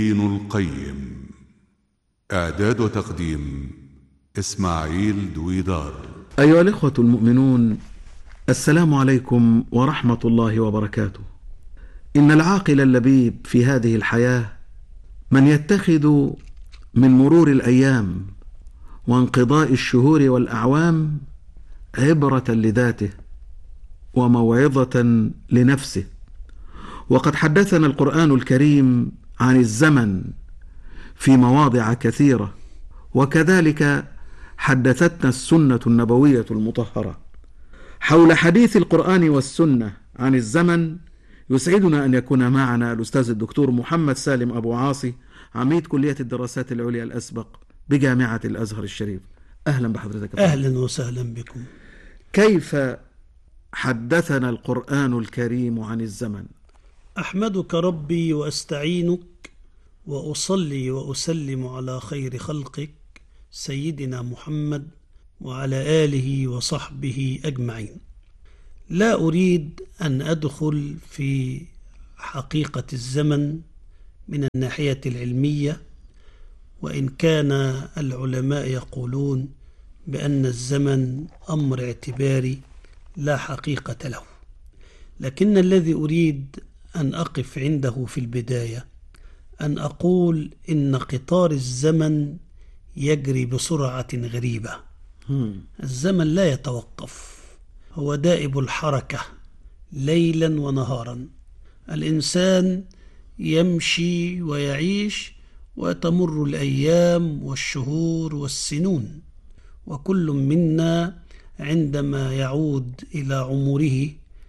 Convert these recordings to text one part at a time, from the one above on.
ابن القيم. إعداد وتقديم إسماعيل دويدار. أيها الإخوة المؤمنون، السلام عليكم ورحمة الله وبركاته. إن العاقل اللبيب في هذه الحياة من يتخذ من مرور الأيام وانقضاء الشهور والأعوام عبرة لذاته وموعظة لنفسه. وقد حدثنا القرآن الكريم عن الزمن في مواضع كثيرة، وكذلك حدثتنا السنة النبوية المطهرة. حول حديث القرآن والسنة عن الزمن يسعدنا أن يكون معنا الأستاذ الدكتور محمد سالم أبو عاصي، عميد كلية الدراسات العليا الأسبق بجامعة الأزهر الشريف. أهلا بحضرتك. أهلا وسهلا بكم. كيف حدثنا القرآن الكريم عن الزمن؟ أحمدك ربي وأستعينك وأصلي وأسلم على خير خلقك سيدنا محمد وعلى آله وصحبه أجمعين. لا أريد أن أدخل في حقيقة الزمن من الناحية العلمية، وإن كان العلماء يقولون بأن الزمن أمر اعتباري لا حقيقة له، لكن الذي أريد أن أقف عنده في البداية أن أقول إن قطار الزمن يجري بسرعة غريبة. الزمن لا يتوقف، هو دائب الحركة ليلا ونهارا. الإنسان يمشي ويعيش وتمر الأيام والشهور والسنون، وكل منا عندما يعود إلى عمره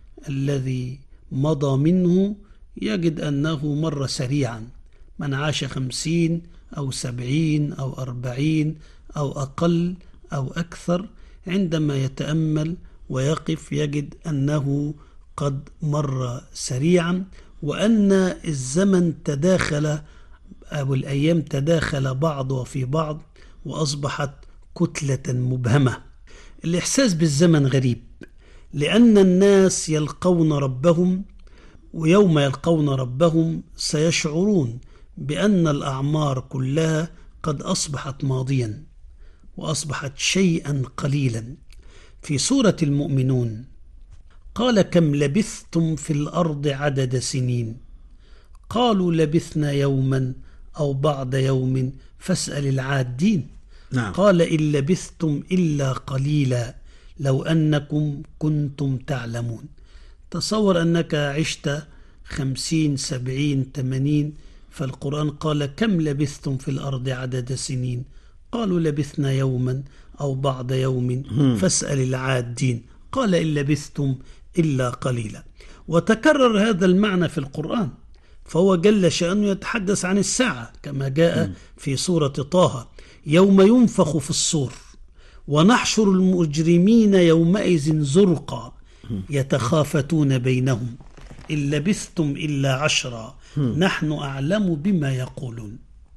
الذي مضى منه يجد أنه مر سريعا. من عاش 50 أو 70 أو 40 أو أقل أو أكثر، عندما يتأمل ويقف يجد أنه قد مر سريعا، وأن الزمن تداخل أو الأيام تداخل بعض في بعض وأصبحت كتلة مبهمة. الإحساس بالزمن غريب، لأن الناس يلقون ربهم، ويوم يلقون ربهم سيشعرون بأن الأعمار كلها قد أصبحت ماضيا وأصبحت شيئا قليلا. في سورة المؤمنون قال: كم لبثتم في الأرض عدد سنين؟ قالوا لبثنا يوما أو بعض يوم فاسأل العادين. نعم. قال: إن لبثتم إلا قليلا لو أنكم كنتم تعلمون. تصور أنك عشت 50 70 80، فالقرآن قال: كم لبثتم في الأرض عدد سنين؟ قالوا لبثنا يوما أو بعض يوم فاسأل العادين. قال: إن لبثتم إلا قليلا. وتكرر هذا المعنى في القرآن، فهو جل شأنه يتحدث عن الساعة كما جاء في سورة طه: يوم ينفخ في الصور ونحشر المجرمين يومئذ زرقا يتخافتون بينهم إن لبثتم إلا 10 نحن أعلم بما يقولون.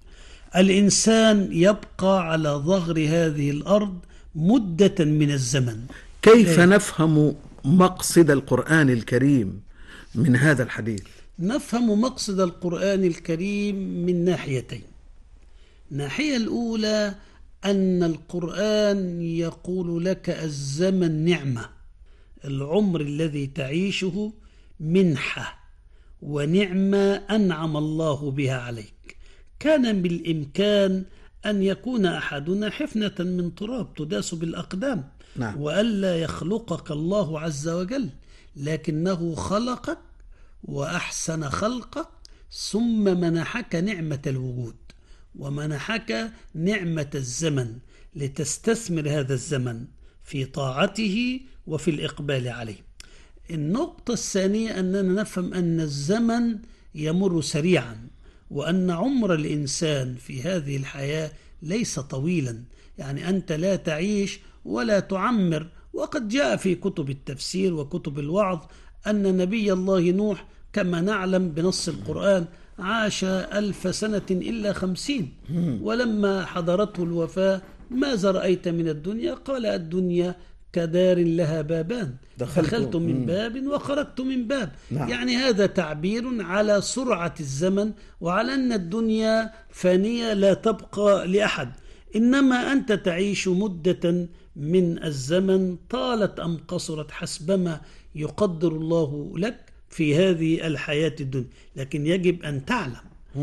الإنسان يبقى على ظهر هذه الأرض مدة من الزمن. كيف نفهم مقصد القرآن الكريم من هذا الحديث؟ نفهم مقصد القرآن الكريم من ناحيتين. الناحية الأولى أن القرآن يقول لك الزمن نعمة، العمر الذي تعيشه منحة ونعمة أنعم الله بها عليك. كان بالإمكان أن يكون أحدنا حفنة من تراب تداس بالأقدام، نعم. وألا يخلقك الله عز وجل، لكنه خلقك وأحسن خلقك، ثم منحك نعمة الوجود ومنحك نعمة الزمن لتستثمر هذا الزمن في طاعته وفي الإقبال عليه. النقطة الثانية أننا نفهم أن الزمن يمر سريعا، وأن عمر الإنسان في هذه الحياة ليس طويلا، يعني أنت لا تعيش ولا تعمر. وقد جاء في كتب التفسير وكتب الوعظ أن نبي الله نوح كما نعلم بنص القرآن عاش 1000 سنة إلا 50، ولما حضرته الوفاة: ماذا رأيت من الدنيا؟ قال: الدنيا كدار لها بابان، دخلت دخلت من باب وخرجت من باب. نعم. يعني هذا تعبير على سرعة الزمن، وعلى أن الدنيا فانية لا تبقى لأحد، إنما أنت تعيش مدة من الزمن طالت أم قصرت حسبما يقدر الله لك في هذه الحياة الدنيا. لكن يجب أن تعلم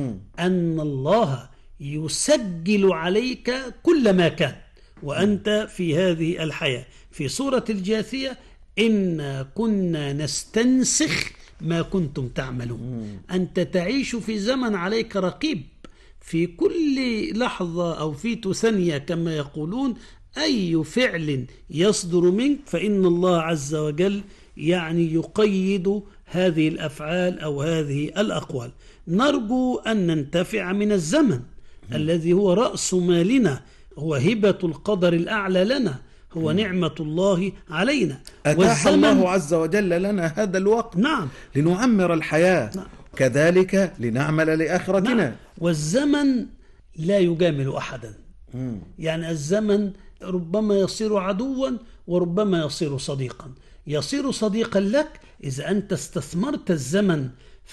أن الله يسجل عليك كل ما كان وأنت في هذه الحياة. في سورة الجاثية: إنا كنا نستنسخ ما كنتم تعملون. أنت تعيش في زمن عليك رقيب، في كل لحظة أو في ثانية كما يقولون، أي فعل يصدر منك فإن الله عز وجل يعني يقيد هذه الأفعال أو هذه الأقوال. نرجو أن ننتفع من الزمن الذي هو رأس مالنا، هو هبة القدر الأعلى لنا، هو نعمة الله علينا. أتاح الله عز وجل لنا هذا الوقت، نعم، لنعمر الحياة، نعم، كذلك لنعمل لآخرتنا. نعم. والزمن لا يجامل أحدا. يعني الزمن ربما يصير عدوا وربما يصير صديقا. يصير صديقا لك إذا أنت استثمرت الزمن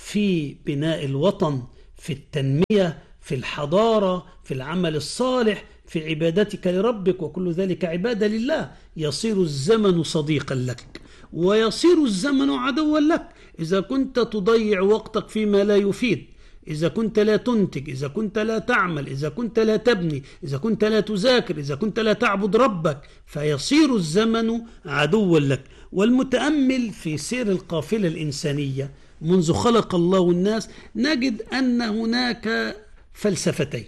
في بناء الوطن، في التنمية، في الحضارة، في العمل الصالح، في عبادتك لربك، وكل ذلك عبادة لله. يصير الزمن صديقا لك، ويصير الزمن عدوا لك إذا كنت تضيع وقتك فيما لا يفيد، إذا كنت لا تنتج، إذا كنت لا تعمل، إذا كنت لا تبني، إذا كنت لا تذاكر، إذا كنت لا تعبد ربك، فيصير الزمن عدوا لك. والمتأمل في سير القافلة الإنسانية منذ خلق الله الناس نجد أن هناك فلسفتين.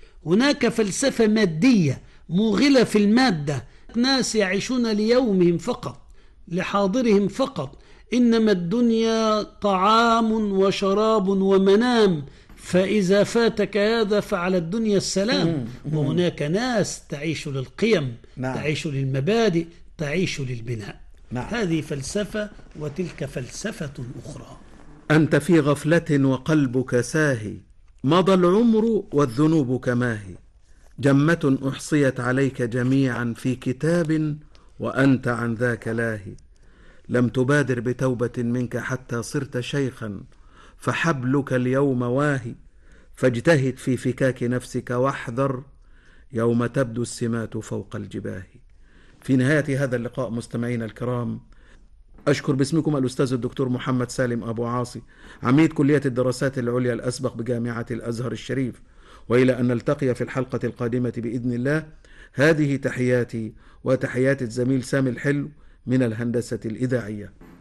هناك فلسفة مادية موغلة في المادة، ناس يعيشون ليومهم فقط، لحاضرهم فقط، إنما الدنيا طعام وشراب ومنام، فإذا فاتك هذا فعلى الدنيا السلام. وهناك ناس تعيش للقيم، نعم، تعيش للمبادئ، تعيش للبناء. نعم. هذه فلسفة، وتلك فلسفة أخرى. أنت في غفلة وقلبك ساهي، مضى العمر والذنوب كماهي، جمة أحصيت عليك جميعا في كتاب وأنت عن ذاك لاهي. لم تبادر بتوبة منك حتى صرت شيخا، فحبلك اليوم واهي. فاجتهد في فكاك نفسك واحذر، يوم تبدو السمات فوق الجباه. في نهاية هذا اللقاء مستمعينا الكرام، أشكر باسمكم الأستاذ الدكتور محمد سالم أبو عاصي، عميد كلية الدراسات العليا الأسبق بجامعة الأزهر الشريف. وإلى أن نلتقي في الحلقة القادمة بإذن الله، هذه تحياتي وتحيات الزميل سامي الحلو من الهندسة الإذاعية.